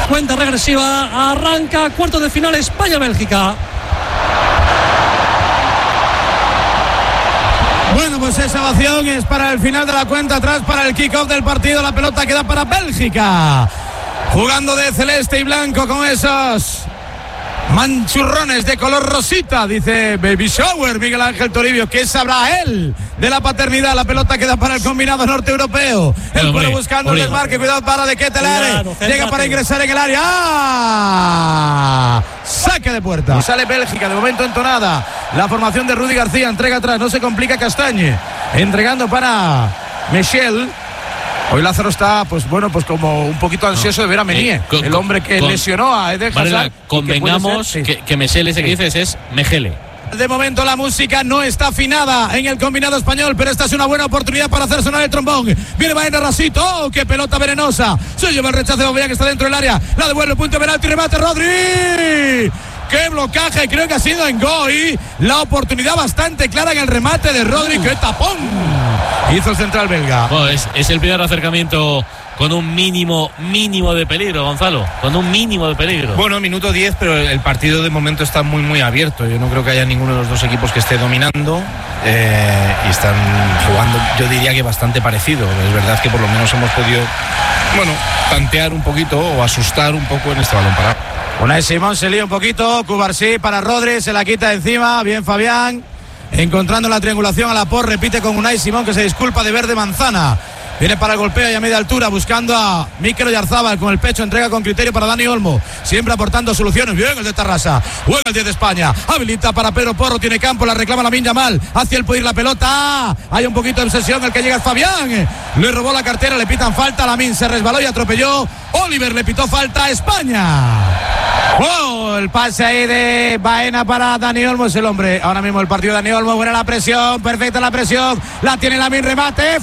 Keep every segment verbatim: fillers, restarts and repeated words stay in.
Cuenta regresiva, arranca cuarto de final España-Bélgica. Bueno, pues esa ovación es para el final de la cuenta atrás, para el kick-off del partido. La pelota queda para Bélgica, jugando de celeste y blanco con esos manchurrones de color rosita, dice Baby Shower Miguel Ángel Toribio. ¿Qué sabrá él de la paternidad? La pelota queda para el combinado norte-europeo. El pueblo buscando el desmarque. Cuidado para De Ketelaere. Llega para ingresar en el área. ¡Ah! Saque de puerta. Y sale Bélgica, de momento entonada. La formación de Rudy García. Entrega atrás. No se complica Castañe. Entregando para Michel. Hoy Lázaro está, pues bueno, pues como un poquito ansioso de ver a Menier, eh, con, el hombre que con, lesionó a Eden Hazard. Vale, convengamos que, que, que Michel ese que sí. dices es Mejele. De momento la música no está afinada en el combinado español, pero esta es una buena oportunidad para hacer sonar el trombón. Viene Baena Rasito, ¡oh, qué pelota venenosa! Se lleva el rechazo de Aubameyang, que está dentro del área. La devuelve, punto de penalti, remate Rodri. ¡Qué blocaje! Creo que ha sido en Goy. La oportunidad bastante clara en el remate de Rodri. ¡Qué tapón! Hizo el central belga. Bueno, es, es el primer acercamiento con un mínimo, mínimo de peligro, Gonzalo. Con un mínimo de peligro. Bueno, minuto diez, pero el partido de momento está muy, muy abierto. Yo no creo que haya ninguno de los dos equipos que esté dominando. Eh, y están jugando, yo diría que bastante parecido. Es verdad que por lo menos hemos podido, bueno, tantear un poquito o asustar un poco en este balón parado. Unai Simón se lía un poquito. Cubarsí para Rodri, se la quita de encima. Bien Fabián. Encontrando la triangulación a la por, repite con Unai Simón, que se disculpa de verde manzana. Viene para el golpeo y a media altura, buscando a Mikel Oyarzabal con el pecho, entrega con criterio para Dani Olmo, siempre aportando soluciones. Bien el de Tarrasa, juega el diez de España, habilita para Pedro Porro, tiene campo, la reclama Lamine Yamal, hacia el poder la pelota, hay un poquito de obsesión, el que llega es Fabián, le robó la cartera, le pitan falta, Lamine se resbaló y atropelló, Oliver le pitó falta a España. Oh, el pase ahí de Baena para Dani Olmo, es el hombre ahora mismo el partido de Dani Olmo. Buena la presión, perfecta la presión, la tiene Lamine, remate,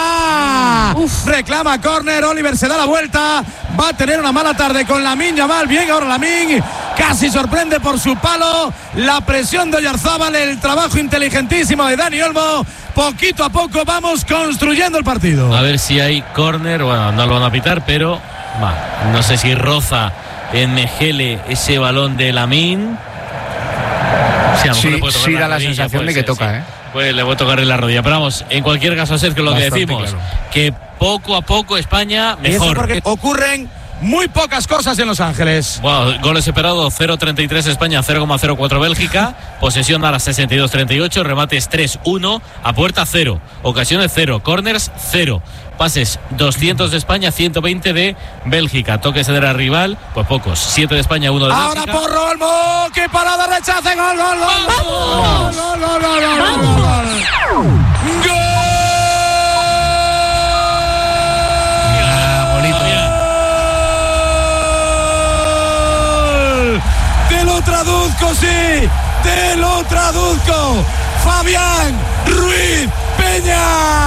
fuera. Uf. Reclama córner, Oliver se da la vuelta, va a tener una mala tarde con Lamine Yamal. Bien ahora Lamine, casi sorprende por su palo, la presión de Oyarzabal, el trabajo inteligentísimo de Dani Olmo. Poquito a poco vamos construyendo el partido. A ver si hay córner, bueno, no lo van a pitar, pero va, no sé si roza en Mejele ese balón de Lamine. Sí, sí, sí da la rodilla, sensación de que ser, toca, sí. ¿eh? Pues le voy a tocar en la rodilla. Pero vamos, en cualquier caso, Sergio, lo Bastante que decimos, claro. que poco a poco España mejor. Y eso porque ocurren muy pocas cosas en Los Ángeles. Bueno, goles esperados cero coma treinta y tres España, cero coma cero cuatro Bélgica, posesión a las sesenta y dos treinta y ocho, remates tres uno, a puerta cero, ocasiones cero, corners cero, pases doscientos de España, ciento veinte de Bélgica, toques de la rival, pues pocos, siete de España, uno de Bélgica. Ahora por Olmo, qué parada, rechace, gol, gol, gol, ¡vamos! gol, gol, gol, gol, gol, gol, gol. Te lo traduzco, sí, te lo traduzco. Fabián Ruiz Peña.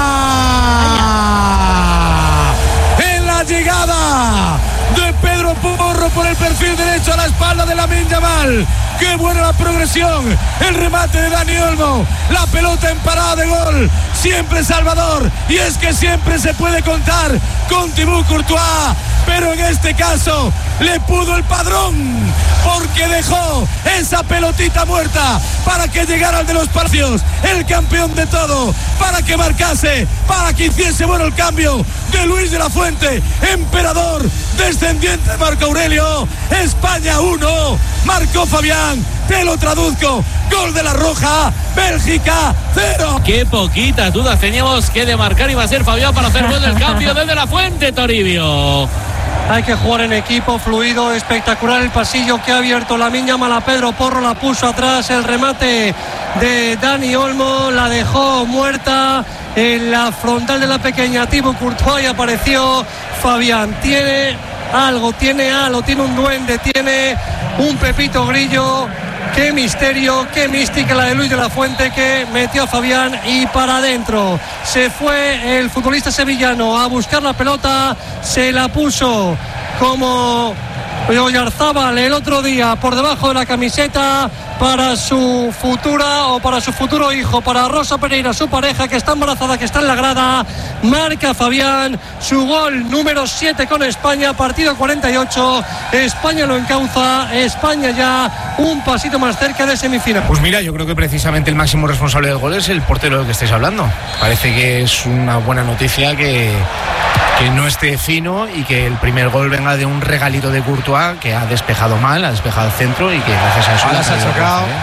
En la llegada de Pedro Porro por el perfil derecho a la espalda de Lamine Yamal. Qué buena la progresión, el remate de Dani Olmo, la pelota en parada de gol, siempre Salvador, y es que siempre se puede contar con Thibaut Courtois, pero en este caso le pudo el padrón, porque dejó esa pelotita muerta para que llegara el de los Palacios, el campeón de todo, para que marcase, para que hiciese bueno el cambio de Luis de la Fuente, emperador, descendiente de Marco Aurelio. España uno, marcó Fabián, te lo traduzco, gol de la Roja, Bélgica cero. Qué poquitas dudas teníamos que de marcar iba a ser Fabián para hacer bueno el cambio desde la Fuente, Toribio. Hay que jugar en equipo, fluido, espectacular el pasillo que ha abierto Lamine Yamal a Pedro Porro, la puso atrás, el remate de Dani Olmo, la dejó muerta en la frontal de la pequeña Thibaut Courtois y apareció Fabián. Tiene algo, tiene algo, tiene un duende, tiene un Pepito Grillo. Qué misterio, qué mística la de Luis de la Fuente, que metió a Fabián y para adentro. Se fue el futbolista sevillano a buscar la pelota, se la puso como Oyarzábal el otro día por debajo de la camiseta para su futura o para su futuro hijo, para Rosa Pereira, su pareja, que está embarazada, que está en la grada. Marca Fabián su gol número siete con España, partido cuarenta y ocho. España lo encauza, España ya un pasito más cerca de semifinal. Pues mira, yo creo que precisamente el máximo responsable del gol es el portero del que estáis hablando. Parece que es una buena noticia que que no esté fino y que el primer gol venga de un regalito de Courtois, que ha despejado mal, ha despejado el centro y que gracias a eso ahora se ha chocado. ¿eh?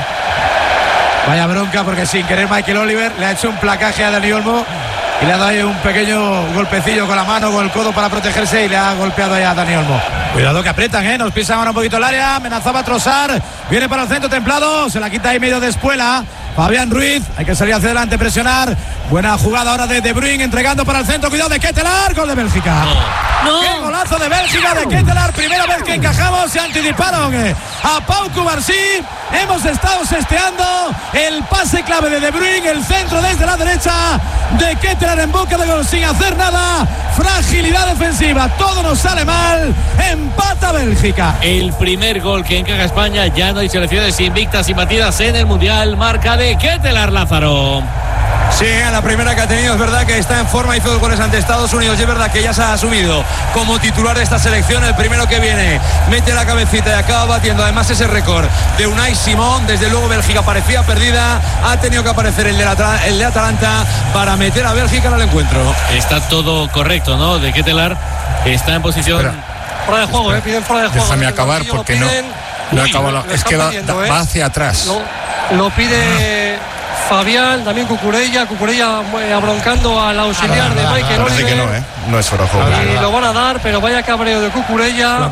Vaya bronca, porque sin querer Michael Oliver le ha hecho un placaje a Dani Olmo y le ha dado ahí un pequeño golpecillo con la mano, con el codo para protegerse, y le ha golpeado ahí a Dani Olmo. Cuidado que apretan, ¿eh? Nos pisan ahora un poquito el área, amenazaba a Trossard, viene para el centro Templado, se la quita ahí medio de Espuela. Fabián Ruiz, hay que salir hacia adelante, presionar. Buena jugada ahora de De Bruyne, entregando para el centro. Cuidado de Ketelaar, gol de Bélgica. No, no. ¡Qué golazo de Bélgica de Ketelaar! Primera vez que encajamos, se anticiparon a Pau Cubarsí. Hemos estado sesteando el pase clave de De Bruyne, el centro desde la derecha de Ketelaar en boca de gol sin hacer nada. Fragilidad defensiva, todo nos sale mal. Empata Bélgica. El primer gol que encaja España, ya no hay selecciones invictas y batidas en el Mundial. Marca de Ketelaar, Lázaro. Sí, la primera que ha tenido, es verdad que está en forma, hizo dos goles ante Estados Unidos y es verdad que ya se ha asumido como titular de esta selección. El primero que viene, mete la cabecita y acaba batiendo además ese récord de Unai Simón. Desde luego Bélgica parecía perdida, ha tenido que aparecer el de, la, el de Atalanta para meter a Bélgica en el encuentro. Está todo correcto, ¿no? De Ketelaar está en posición... Espera. Fuera de juego, eh, piden fuera de juego. Déjame acabar porque no, no Uy, acabo lo, la, lo es que va, pidiendo, da, eh. va hacia atrás. Lo, lo pide Fabián, también Cucurella, Cucurella eh, abroncando al auxiliar de Michael Parece Oliver. que no, ¿eh? No es fuera de juego. Y lo van a dar, pero vaya cabreo de Cucurella,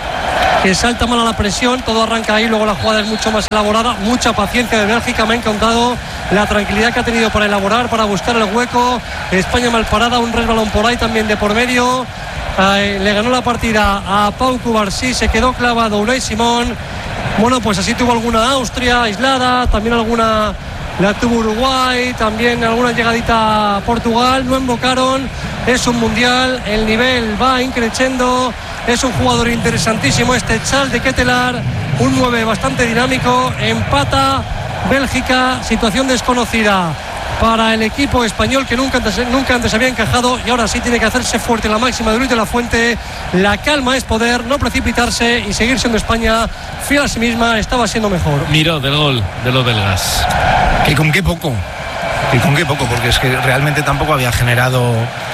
que salta mal a la presión, todo arranca ahí, luego la jugada es mucho más elaborada, mucha paciencia de Bélgica, me ha encantado la tranquilidad que ha tenido para elaborar, para buscar el hueco. España mal parada, un resbalón por ahí también de por medio. Eh, le ganó la partida a Pau Cubarsí, se quedó clavado Unai Simón. Bueno, pues así tuvo alguna Austria aislada, también alguna la tuvo Uruguay, también alguna llegadita a Portugal, no embocaron. Es un mundial, el nivel va increciendo, es un jugador interesantísimo este Charles de Ketelaar, un nueve bastante dinámico. Empata Bélgica, situación desconocida para el equipo español, que nunca antes, nunca antes había encajado, y ahora sí tiene que hacerse fuerte la máxima de Luis de la Fuente. La calma es poder, no precipitarse y seguir siendo España fiel a sí misma. Estaba siendo mejor. Miró del gol de los belgas. ¿Y con qué poco? ¿Y con qué poco? Porque es que realmente tampoco había generado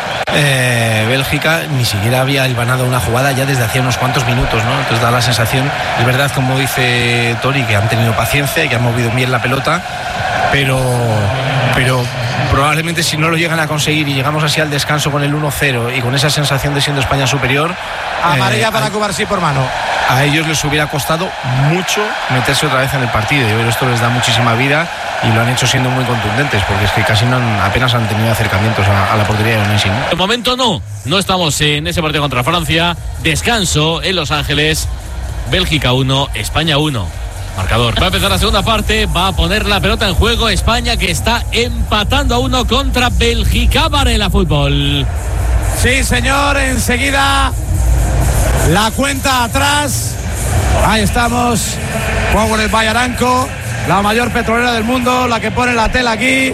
eh, Bélgica, ni siquiera había hilvanado una jugada ya desde hacía unos cuantos minutos, ¿no? Entonces da la sensación, es verdad, como dice Tori, que han tenido paciencia y que han movido bien la pelota, pero pero probablemente si no lo llegan a conseguir y llegamos así al descanso con el uno cero y con esa sensación de siendo España superior, amarilla eh, para a, Cubarsí por mano. A ellos les hubiera costado mucho meterse otra vez en el partido, y esto les da muchísima vida y lo han hecho siendo muy contundentes, porque es que casi no han, apenas han tenido acercamientos a, a la portería de Unai Simón. De momento no, no estamos en ese partido contra Francia. Descanso en Los Ángeles. Bélgica uno, España uno. Marcador. Va a empezar la segunda parte, va a poner la pelota en juego España, que está empatando a uno contra Bélgica. Varela Fútbol. Sí, señor, enseguida la cuenta atrás. Ahí estamos, juego con el Valle Aranco, la mayor petrolera del mundo, la que pone la tela aquí.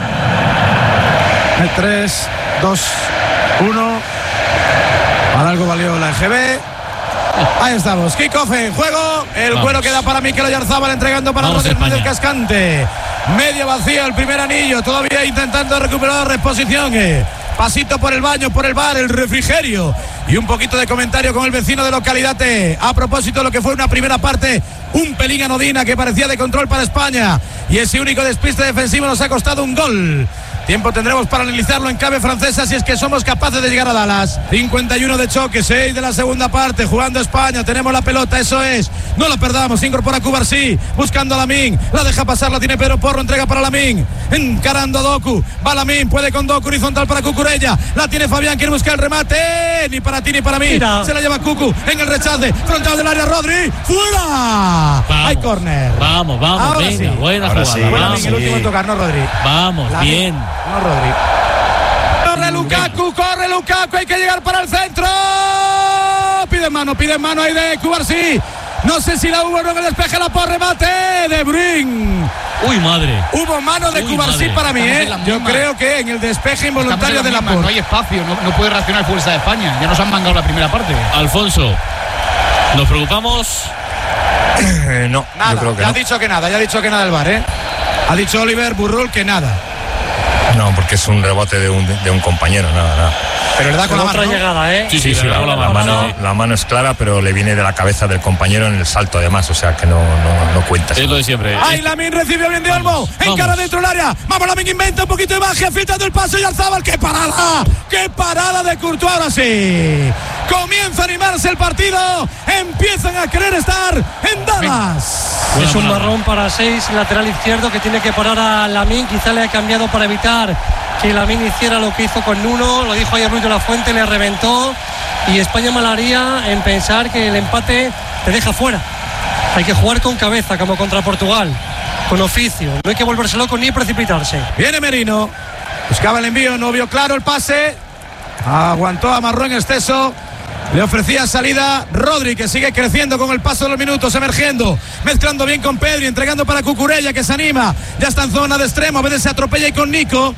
El tres, dos, uno. Para algo valió la E G B. Ahí estamos, kickoff en juego. El vuelo queda para Mikel Oyarzábal, entregando para Rodríguez del Cascante. Medio vacío el primer anillo, todavía intentando recuperar reposición. Pasito por el baño, por el bar, el refrigerio. Y un poquito de comentario con el vecino de localidad a propósito de lo que fue una primera parte un pelín anodina, que parecía de control para España, y ese único despiste defensivo nos ha costado un gol. Tiempo tendremos para analizarlo en clave francesa, si es que somos capaces de llegar a Dallas. cincuenta y uno de choque, seis de la segunda parte, jugando España, tenemos la pelota, eso es, no la perdamos. Incorpora Cubarsí, buscando a Lamine, la deja pasar, la tiene Pedro Porro, entrega para Lamine, encarando a Doku, va Lamine, puede con Doku, horizontal para Cucurella, la tiene Fabián, quiere buscar el remate, ni para ti ni para mí. Mira. Se la lleva Cucu en el rechace, frontal del área, Rodri, fuera. Vamos, hay córner. Vamos, vamos, ahora venga, sí. buena Ahora jugada. sí. Bueno, Vamos, el último en tocar, no Rodri. vamos La bien. No Rodri. Corre Lukaku, corre Lukaku, hay que llegar para el centro. Pide mano, piden mano ahí de Cubarsí. No sé si la hubo o no en el despeje, la por remate de Bruyne. Uy, madre. Hubo mano de Cubarsí para mí, ¿eh? Yo creo que en el despeje involuntario de la por. No hay espacio, no, no puede reaccionar el futbolista de España. Ya nos han mangado la primera parte. Alfonso, ¿nos preocupamos? Eh, no, Nada, yo creo que ya no. ha dicho que nada, ya ha dicho que nada el V A R, ¿eh? Ha dicho Oliver Burrul que nada. No, porque es un rebote de un, de un compañero, nada, nada. Pero le da con Con la otra mano, ¿no? llegada, ¿eh? Sí, sí, Sí, sí, la, la, la mano, la mano es clara, pero le viene de la cabeza del compañero en el salto, además, o sea que no, no, no cuenta. Es lo de siempre. Ay, Lamin recibió bien de Olmo. Encara vamos. dentro del área. Vamos, Lamin inventa un poquito de magia, filtrando el paso y Alzábal. ¡Qué parada! ¡Qué parada de Courtois! Ahora sí. Comienza a animarse el partido. Empiezan a querer estar en Dallas. Buena Es un palabra. marrón para seis, lateral izquierdo, que tiene que parar a Lamine. Quizá le ha cambiado para evitar que Lamine hiciera lo que hizo con Nuno. Lo dijo ayer Ruiz de la Fuente, le reventó. Y España malaría en pensar que el empate te deja fuera. Hay que jugar con cabeza, como contra Portugal, con oficio. No hay que volverse loco ni precipitarse. Viene Merino. Buscaba el envío, no vio claro el pase. Aguantó, amarró en exceso. Le ofrecía salida Rodri, que sigue creciendo con el paso de los minutos, emergiendo, mezclando bien con Pedri, entregando para Cucurella, que se anima. Ya está en zona de extremo, a veces se atropella y con Nico.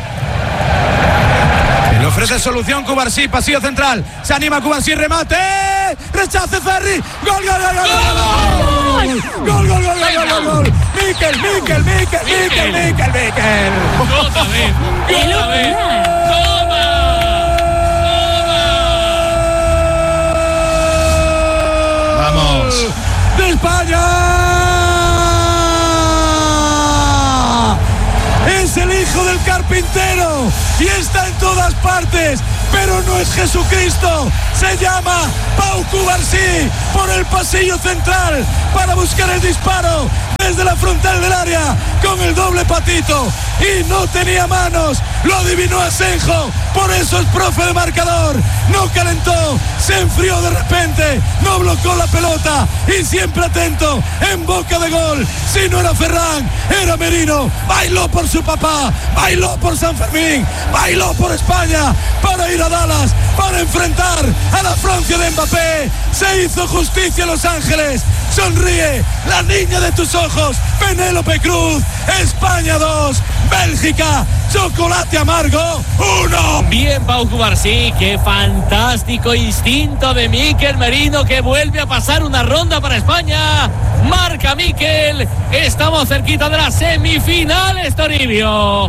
Le ofrece solución Cubarsí, pasillo central. Se anima Cubarsí, remate. Rechace Ferri. Gol, gol, gol, gol. Gol, gol, gol, gol, gol, gol, gol. Mikel, Mikel, Mikel, Mikel, Mikel, Mikel. Otra vez. Otra vez. Vamos. De España. Es el hijo del carpintero y está en todas partes, pero no es Jesucristo. Se llama Pau Cubarsí por el pasillo central para buscar el disparo desde la frontal del área con el doble patito y no tenía manos. Lo adivinó Asenjo, por eso es profe de marcador. No calentó, se enfrió de repente, no bloqueó la pelota y siempre atento, en boca de gol. Si no era Ferran, era Merino. Bailó por su papá, bailó por San Fermín, bailó por España para ir a Dallas, para enfrentar a la Francia de Mbappé. Se hizo justicia en Los Ángeles. Sonríe la niña de tus ojos, Penélope Cruz. España dos, Bélgica, chocolate amargo uno. Bien, Pau Cubarsí, qué fantástico instinto de Mikel Merino, que vuelve a pasar una ronda para España. Marca Mikel, estamos cerquita de las semifinales, Toribio.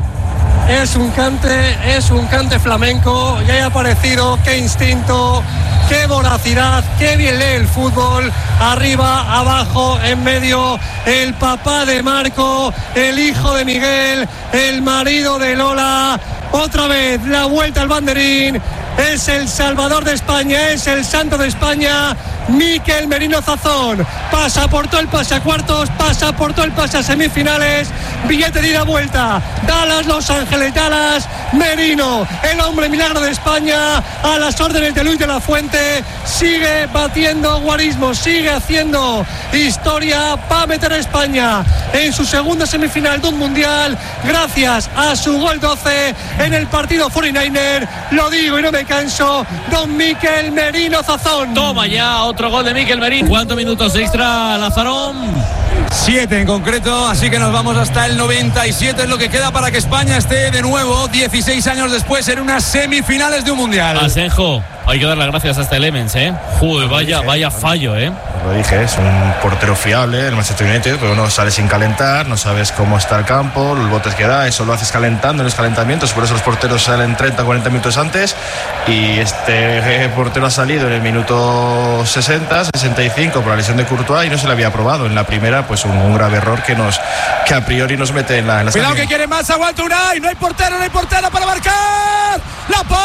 Es un cante, es un cante flamenco. Ya ha aparecido, qué instinto, qué voracidad, qué bien lee el fútbol. Arriba, abajo, en medio, el papá de Marco, el hijo de Miguel, el marido de Lola. Otra vez la vuelta al banderín. Es el salvador de España, es el santo de España, Mikel Merino Zazón. Pasa por todo el pase a cuartos, pasa por todo el pase a semifinales. Billete de ida vuelta. Dallas, Los Ángeles, Dallas. Merino, el hombre milagro de España, a las órdenes de Luis de la Fuente. Sigue batiendo guarismos, sigue haciendo historia para meter a España en su segunda semifinal de un mundial, gracias a su gol doce en el partido cuarenta y nueve ers. Lo digo y no me canso, don Mikel Merino Zazón. Toma ya otro gol de Mikel Merino. ¿Cuántos minutos extra, Lazarón? Siete en concreto, así que nos vamos hasta el noventa y siete, es lo que queda para que España esté de nuevo dieciséis años después en unas semifinales de un mundial. Asenjo, hay que dar las gracias a este Elements, ¿eh? Joder, vaya, vaya fallo, ¿eh? Lo dije, es un portero fiable, el Manchester United, pero no sale sin calentar, no sabes cómo está el campo, los botes que da, eso lo haces calentando en los calentamientos, por eso los porteros salen treinta, cuarenta minutos antes, y este portero ha salido en el minuto sesenta, sesenta y cinco por la lesión de Courtois y no se le había probado. En la primera, pues un, un grave error que nos que a priori nos mete en la, en la Cuidado sanción. que quiere más, aguanta Unai. No hay portero, no hay portera para marcar. La por.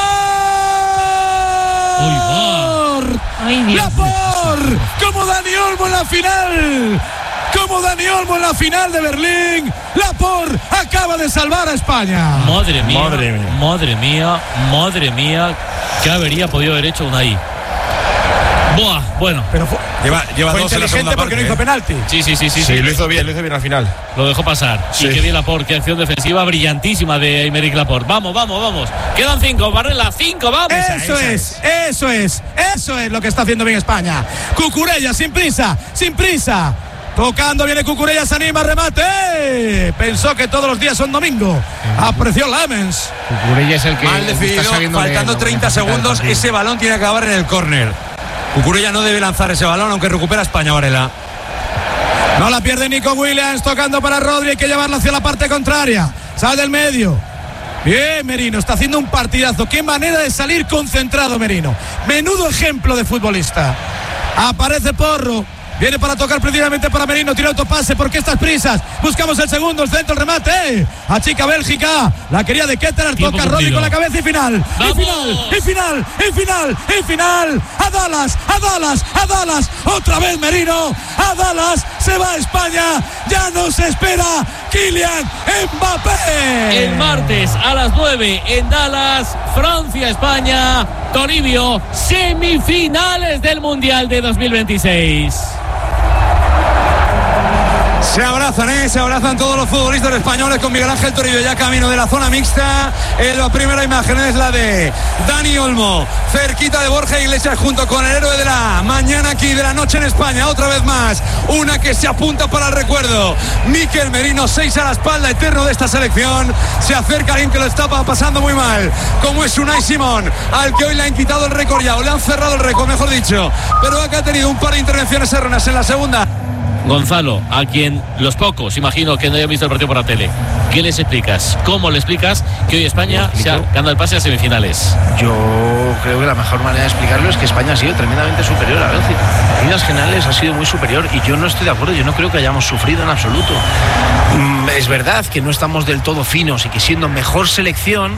Ay, Dios. La por. Como Dani Olmo en la final. Como Dani Olmo en la final de Berlín. La por acaba de salvar a España. Madre mía, Madre mía. madre mía, madre mía, ¿qué habría podido haber hecho Unai? Buah, bueno. Pero fue, Lleva, lleva fue dos en la inteligente segunda porque parte, no hizo ¿eh? penalti. Sí, sí, sí, sí. Sí, sí. lo hizo bien, lo hizo bien al final. Lo dejó pasar. Sí. Y qué bien Laporte, qué acción defensiva brillantísima de Aymeric Laporte. Vamos, vamos, vamos. Quedan cinco, Varela, cinco, vamos. Eso Esa, es, esa eso es, eso es lo que está haciendo bien España. Cucurella, sin prisa, sin prisa. Tocando, viene Cucurella, se anima, remate. ¡Eh! Pensó que todos los días son domingo. Apreció Lamens. Cucurella es el que Mal el que está decidido, saliendo faltando de- treinta necesita el segundos, partido. ese balón tiene que acabar en el córner. Cucurella no debe lanzar ese balón, aunque recupera España, Varela. No la pierde Nico Williams, tocando para Rodri, hay que llevarla hacia la parte contraria. Sale del medio. Bien, Merino, está haciendo un partidazo. Qué manera de salir concentrado, Merino. Menudo ejemplo de futbolista. Aparece Porro. Viene para tocar precisamente para Merino, tira autopase, ¿por qué estas prisas? Buscamos el segundo, el centro, el remate, ¡eh! Achica Bélgica, la quería de Ketterer, Tiempo toca Rodri cumplido. con la cabeza y final, ¡Vamos! y final, y final, y final, y final, a Dallas, a Dallas, a Dallas, otra vez Merino, a Dallas, se va a España, ya nos espera Kylian Mbappé. El martes a las nueve en Dallas, Francia, España, Toribio, semifinales del Mundial de dos mil veintiséis. Se abrazan, ¿eh? Se abrazan todos los futbolistas españoles con Miguel Ángel Toribio ya camino de la zona mixta. Eh, la primera imagen es la de Dani Olmo, cerquita de Borja Iglesias junto con el héroe de la mañana aquí, de la noche en España. Otra vez más, una que se apunta para el recuerdo. Mikel Merino, seis a la espalda, eterno de esta selección. Se acerca alguien que lo está pasando muy mal, como es Unai Simón, al que hoy le han quitado el récord ya, o le han cerrado el récord, mejor dicho. Pero acá ha tenido un par de intervenciones erróneas en la segunda. Gonzalo, a quien los pocos, imagino que no hayan visto el partido por la tele, ¿qué les explicas? ¿Cómo le explicas que hoy España se ha ganado el pase a semifinales? Yo creo que la mejor manera de explicarlo es que España ha sido tremendamente superior a Bélgica. En líneas generales ha sido muy superior y yo no estoy de acuerdo, yo no creo que hayamos sufrido en absoluto. Mm, es verdad que no estamos del todo finos y que siendo mejor selección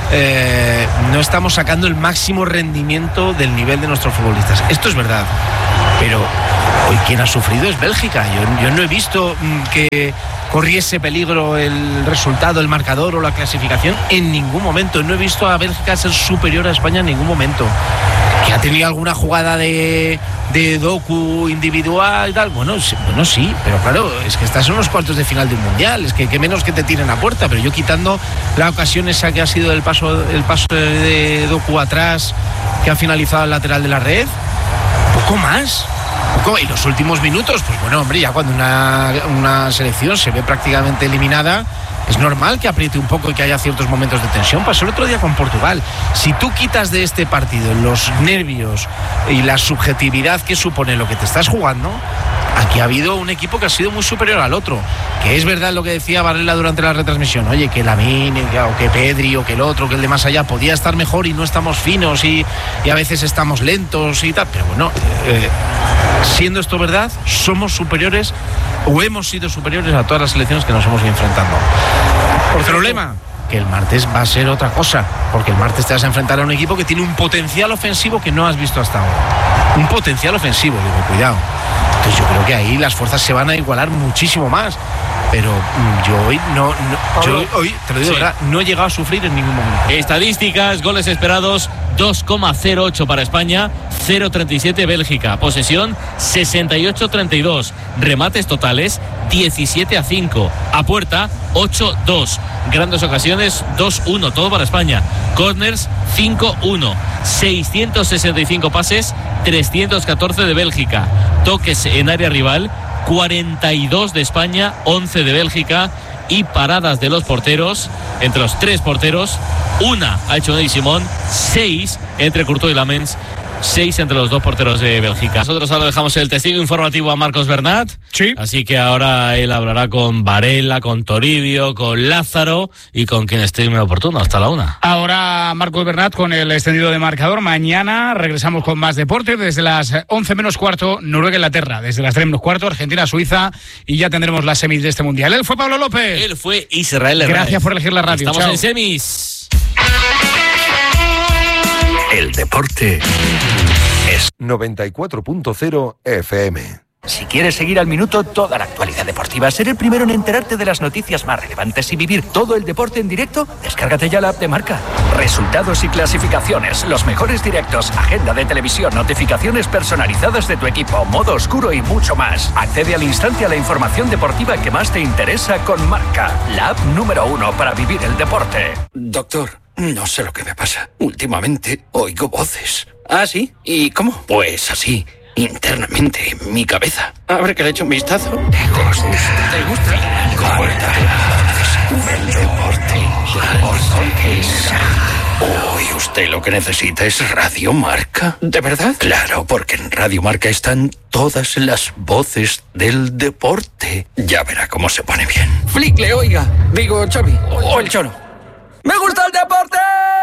eh, no estamos sacando el máximo rendimiento del nivel de nuestros futbolistas. Esto es verdad, pero hoy quien ha sufrido es Bélgica. Yo, yo no he visto mm, que corriese peligro el resultado, el marcador o la clasificación en ningún momento. No he visto a Bélgica ser superior a España en ningún momento. ¿Que ha tenido alguna jugada de, de Doku individual y tal? Bueno, sí, bueno, sí, pero claro, es que estás en los cuartos de final de un mundial, es que, que menos que te tiren a puerta, pero yo quitando la ocasión esa que ha sido el paso, el paso de Doku atrás, que ha finalizado el lateral de la red, poco más. Poco, y los últimos minutos, pues bueno, hombre, ya cuando una, una selección se ve prácticamente eliminada, es normal que apriete un poco y que haya ciertos momentos de tensión. Pasó el otro día con Portugal. Si tú quitas de este partido los nervios y la subjetividad que supone lo que te estás jugando, aquí ha habido un equipo que ha sido muy superior al otro. Que es verdad lo que decía Varela durante la retransmisión, oye, que Lamine, o que Pedri, o que el otro, que el de más allá podía estar mejor y no estamos finos y, y a veces estamos lentos y tal, pero bueno, eh, siendo esto verdad, somos superiores o hemos sido superiores a todas las selecciones que nos hemos ido enfrentando. El problema, que el martes va a ser otra cosa, porque el martes te vas a enfrentar a un equipo que tiene un potencial ofensivo que no has visto hasta ahora. Un potencial ofensivo, digo, cuidado. Entonces yo creo que ahí las fuerzas se van a igualar muchísimo más. Pero mm, yo hoy no, no yo hoy, te lo digo, Sí. verdad, no he llegado a sufrir en ningún momento. Estadísticas, goles esperados, dos coma cero ocho para España, cero coma treinta y siete Bélgica. Posesión, sesenta y ocho a treinta y dos. Remates totales, diecisiete a cinco. A puerta, ocho a dos. Grandes ocasiones, dos a uno. Todo para España. Corners, cinco a uno. seiscientos sesenta y cinco pases, trescientos catorce de Bélgica. Toques en área rival, cuarenta y dos de España, once de Bélgica. Y paradas de los porteros, entre los tres porteros, una ha hecho Unai Simón, seis entre Courtois y Lamens, seis entre los dos porteros de Bélgica. Nosotros ahora dejamos el testigo informativo a Marcos Bernat. Sí. Así que ahora él hablará con Varela, con Toribio, con Lázaro y con quien esté muy oportuno. Hasta la una. Ahora Marcos Bernat con el extendido de marcador. Mañana regresamos con más deportes desde las once menos cuarto, Noruega-Inglaterra. Desde las tres menos cuarto, Argentina-Suiza. Y ya tendremos las semis de este mundial. Él fue Pablo López. Él fue Israel Hernández. Gracias por elegir la radio. Estamos Chao. en semis. El deporte es noventa y cuatro punto cero F M. Si quieres seguir al minuto toda la actualidad deportiva, ser el primero en enterarte de las noticias más relevantes y vivir todo el deporte en directo, descárgate ya la app de Marca. Resultados y clasificaciones, los mejores directos, agenda de televisión, notificaciones personalizadas de tu equipo, modo oscuro y mucho más. Accede al instante a la información deportiva que más te interesa con Marca, la app número uno para vivir el deporte. Doctor, no sé lo que me pasa. Últimamente oigo voces. ¿Ah, sí? ¿Y cómo? Pues así. Internamente, en mi cabeza. A ver que le echo un vistazo. ¿Te gusta? ¿Te gusta? El deporte. Hoy usted lo que necesita es Radio Marca. ¿De verdad? Claro, porque en Radio Marca están todas las voces del deporte. Ya verá cómo se pone bien. Flickle, oiga. Digo, Xavi. O el Choro. ¡Me gusta el deporte!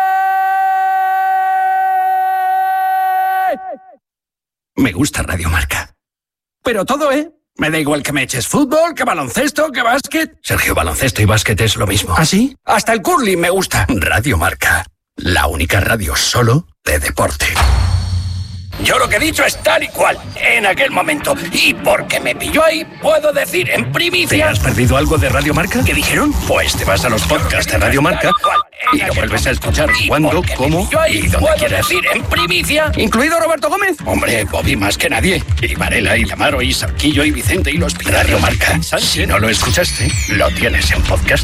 Me gusta Radio Marca. Pero todo, ¿eh? Me da igual que me eches fútbol, que baloncesto, que básquet. Sergio, baloncesto y básquet es lo mismo. ¿Ah, sí? Hasta el curling me gusta. Radio Marca. La única radio solo de deporte. Yo lo que he dicho es tal y cual, en aquel momento. Y porque me pilló ahí, puedo decir en primicia... ¿Te has perdido algo de Radio Marca? ¿Qué dijeron? Pues te vas a los podcasts de Radio Marca y lo vuelves a escuchar cuando, cómo y donde quieras. Decir en primicia, incluido Roberto Gómez. Hombre, Bobby más que nadie. Y Varela, y Amaro, y Sarquillo, y Vicente, y los Radio Marca. Si no lo escuchaste, lo tienes en podcast.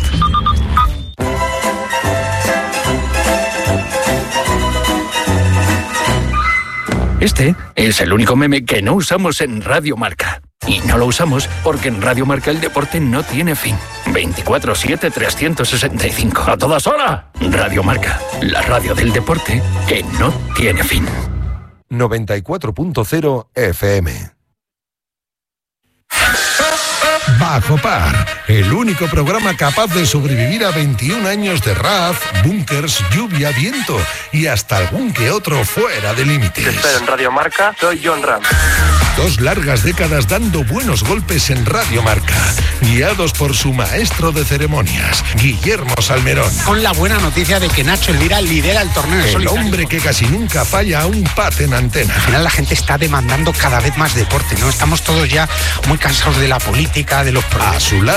Este es el único meme que no usamos en Radio Marca. Y no lo usamos porque en Radio Marca el deporte no tiene fin. veinticuatro siete trescientos sesenta y cinco. ¡A todas horas! Radio Marca, la radio del deporte que no tiene fin. noventa y cuatro punto cero F M. Bajo Par, el único programa capaz de sobrevivir a veintiún años de R A F, búnkers, lluvia, viento y hasta algún que otro fuera de límites. Te espero en Radio Marca, soy John Ram. Dos largas décadas dando buenos golpes en Radio Marca, guiados por su maestro de ceremonias, Guillermo Salmerón. Con la buena noticia de que Nacho Elvira lidera el torneo de El solitario. hombre que casi nunca falla a un pat en antena. Al final la gente está demandando cada vez más deporte, ¿no? Estamos todos ya muy cansados de la política, de los problemas. A su lado